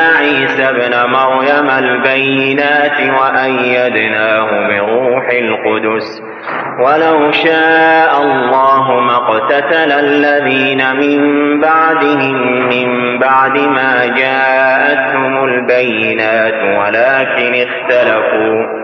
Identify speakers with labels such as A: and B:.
A: عيسى ابن مريم البينات وأيدناه بروح القدس ولو شاء الله ما اقتتل الذين من بعدهم من بعد ما جاءتهم البينات ولكن اختلفوا